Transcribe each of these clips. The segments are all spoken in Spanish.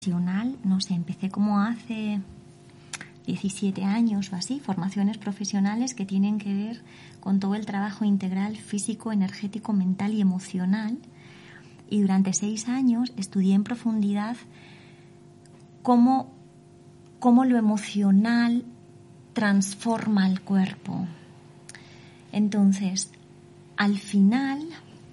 profesional, no sé, empecé como hace 17 años o así, formaciones profesionales que tienen que ver con todo el trabajo integral físico, energético, mental y emocional. Y durante 6 años estudié en profundidad cómo lo emocional transforma el cuerpo. Entonces, al final,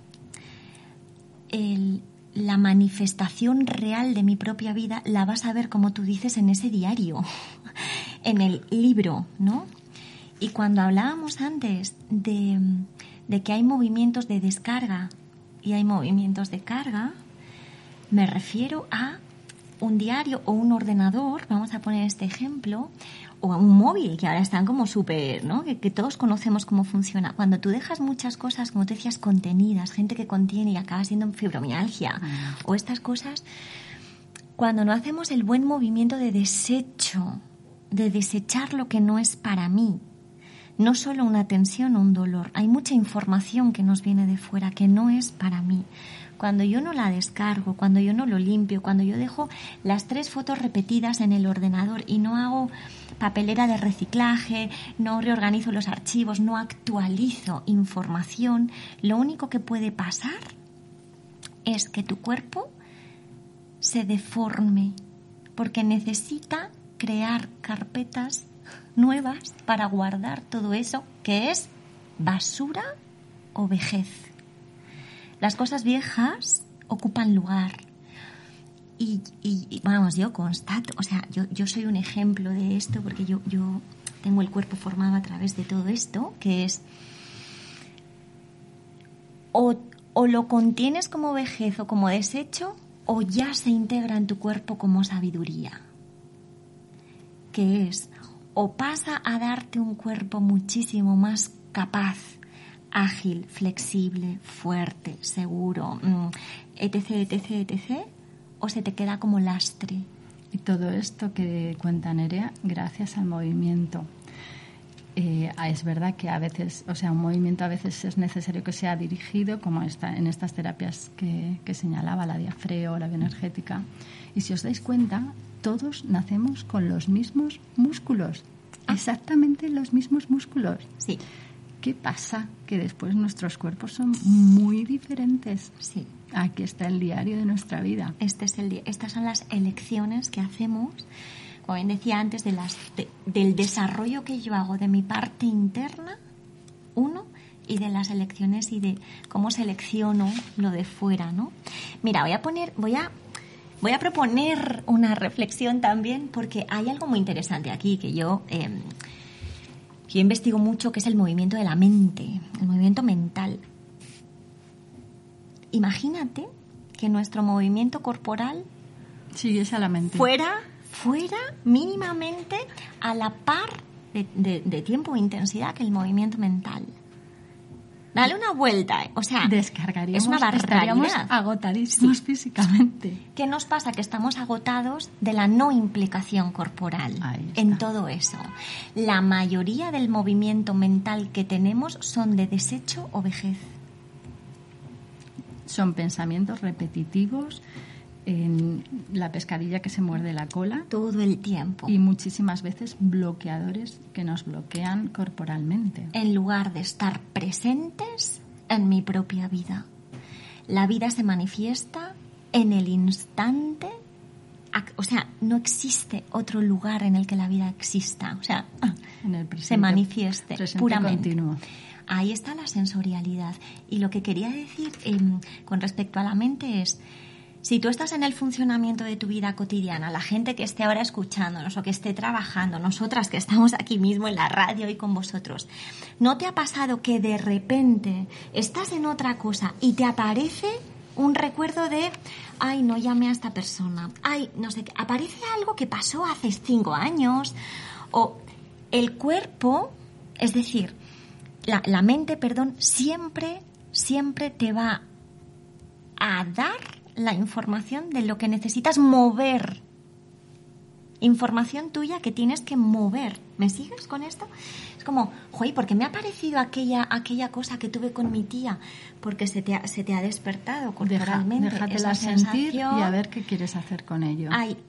la manifestación real de mi propia vida la vas a ver, como tú dices, en ese diario, en el libro, ¿no? Y cuando hablábamos antes de que hay movimientos de descarga y hay movimientos de carga, me refiero a un diario o un ordenador, vamos a poner este ejemplo, o a un móvil, que ahora están como súper, ¿no? Que todos conocemos cómo funciona. Cuando tú dejas muchas cosas, como te decías, contenidas, gente que contiene y acaba siendo fibromialgia, o estas cosas, cuando no hacemos el buen movimiento de desecho, de desechar lo que no es para mí, no solo una tensión o un dolor, hay mucha información que nos viene de fuera que no es para mí. Cuando yo no la descargo, cuando yo no lo limpio, cuando yo dejo las 3 fotos repetidas en el ordenador y no hago papelera de reciclaje, no reorganizo los archivos, no actualizo información, lo único que puede pasar es que tu cuerpo se deforme porque necesita crear carpetas nuevas para guardar todo eso que es basura o vejez. Las cosas viejas ocupan lugar y vamos, yo constato, o sea, yo soy un ejemplo de esto porque yo tengo el cuerpo formado a través de todo esto, que es o lo contienes como vejez o como desecho o ya se integra en tu cuerpo como sabiduría, que es o pasa a darte un cuerpo muchísimo más capaz, ágil, flexible, fuerte, seguro, etc, etc, etc, o se te queda como lastre. Y todo esto que cuenta Nerea, gracias al movimiento. Es verdad que a veces, o sea, un movimiento a veces es necesario que sea dirigido, como en estas terapias que señalaba, la diafreo, la bioenergética. Y si os dais cuenta, todos nacemos con los mismos músculos, exactamente los mismos músculos. Sí. ¿Qué pasa? Que después nuestros cuerpos son muy diferentes. Sí. Aquí está el diario de nuestra vida. Estas son las elecciones que hacemos, como bien decía antes, del desarrollo que yo hago de mi parte interna, y de las elecciones y de cómo selecciono lo de fuera, ¿no? Mira, voy a proponer una reflexión también, porque hay algo muy interesante aquí que yo investigo mucho, que es el movimiento de la mente, el movimiento mental. Imagínate que nuestro movimiento corporal siguiese a la mente. Fuera mínimamente a la par de tiempo e intensidad que el movimiento mental. Dale una vuelta, o sea, descargaríamos, es una barbaridad. Estaríamos agotadísimos físicamente. ¿Qué nos pasa? Que estamos agotados de la no implicación corporal en todo eso. La mayoría del movimiento mental que tenemos son de desecho o vejez. Son pensamientos repetitivos, en la pescadilla que se muerde la cola. Todo el tiempo. Y muchísimas veces bloqueadores que nos bloquean corporalmente. En lugar de estar presentes en mi propia vida. La vida se manifiesta en el instante. O sea, no existe otro lugar en el que la vida exista. O sea, en el presente, se manifieste puramente. Continuo. Ahí está la sensorialidad. Y lo que quería decir con respecto a la mente es, si tú estás en el funcionamiento de tu vida cotidiana, la gente que esté ahora escuchándonos o que esté trabajando, nosotras que estamos aquí mismo en la radio y con vosotros, ¿no te ha pasado que de repente estás en otra cosa y te aparece un recuerdo de, ay, no llamé a esta persona, ay, no sé qué, aparece algo que pasó hace 5 años, o el cuerpo, es decir, la mente, siempre te va a dar la información de lo que necesitas mover información tuya que tienes que mover. ¿Me sigues con esto? Es como, joder, ¿por qué me ha parecido aquella cosa que tuve con mi tía? Porque se te ha despertado corporalmente. Déjatela esa sentir y sensación. a ver qué quieres hacer con ello. Ay,